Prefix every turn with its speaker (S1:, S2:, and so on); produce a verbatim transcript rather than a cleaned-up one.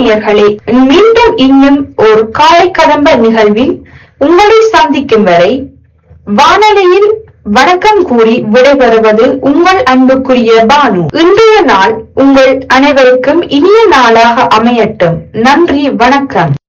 S1: நேயர்களே, மீண்டும் இன்னும் ஒரு காலை கடம்ப நிகழ்வில் உங்களை சந்திக்கும் வரை வானொலியில் வணக்கம் கூறி விடைபெறுவது உங்கள் அன்புக்குரிய பானு. இன்றைய நாள் உங்கள் அனைவருக்கும் இனிய நாளாக அமையட்டும். நன்றி, வணக்கம்.